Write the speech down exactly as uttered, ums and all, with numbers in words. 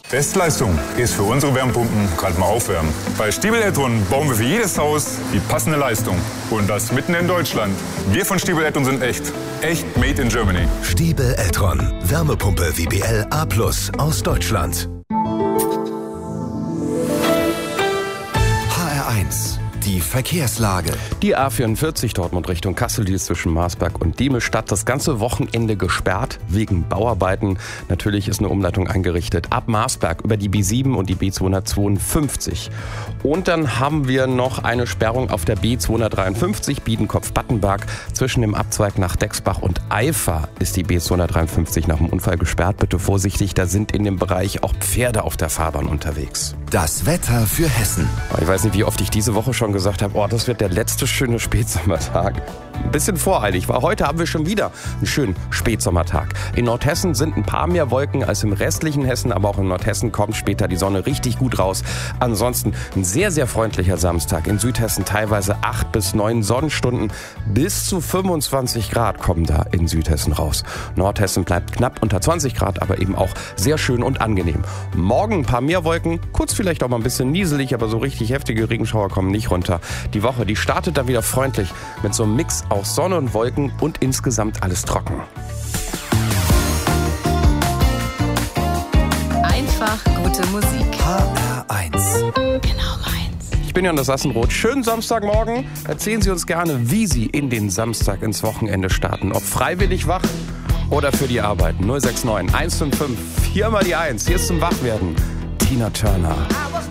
Bestleistung ist für unsere Wärmepumpen gerade mal aufwärmen. Bei Stiebel Eltron bauen wir für jedes Haus die passende Leistung. Und das mitten in Deutschland. Wir von Stiebel Eltron sind echt. Echt made in Germany. Stiebel Eltron. Wärmepumpe W B L A plus aus Deutschland. H R eins. Die Verkehrslage. Die A vierundvierzig Dortmund Richtung Kassel, die ist zwischen Marsberg und Diemelsstadt das ganze Wochenende gesperrt wegen Bauarbeiten. Natürlich ist eine Umleitung eingerichtet ab Marsberg über die B sieben und die B zweihundertzweiundfünfzig. Und dann haben wir noch eine Sperrung auf der B zweihundertdreiundfünfzig Biedenkopf-Battenberg. Zwischen dem Abzweig nach Dexbach und Eifer ist die B zweihundertdreiundfünfzig nach dem Unfall gesperrt. Bitte vorsichtig, da sind in dem Bereich auch Pferde auf der Fahrbahn unterwegs. Das Wetter für Hessen. Ich weiß nicht, wie oft ich diese Woche schon gesagt habe, oh, das wird der letzte schöne Spätsommertag. Ein bisschen voreilig, weil heute haben wir schon wieder einen schönen Spätsommertag. In Nordhessen sind ein paar mehr Wolken als im restlichen Hessen, aber auch in Nordhessen kommt später die Sonne richtig gut raus. Ansonsten ein sehr, sehr freundlicher Samstag. In Südhessen teilweise acht bis neun Sonnenstunden. Bis zu fünfundzwanzig Grad kommen da in Südhessen raus. Nordhessen bleibt knapp unter zwanzig Grad, aber eben auch sehr schön und angenehm. Morgen ein paar mehr Wolken, kurz vielleicht auch mal ein bisschen nieselig, aber so richtig heftige Regenschauer kommen nicht runter. Die Woche, die startet dann wieder freundlich mit so einem Mix aus Sonne und Wolken und insgesamt alles trocken. Einfach gute Musik. H R eins. Genau meins. Ich bin Jonas Sassenroth. Schönen Samstagmorgen. Erzählen Sie uns gerne, wie Sie in den Samstag ins Wochenende starten. Ob freiwillig wach oder für die Arbeit. null sechs neun eins fünf fünf vier mal die eins. Hier ist zum Wachwerden Tina Turner.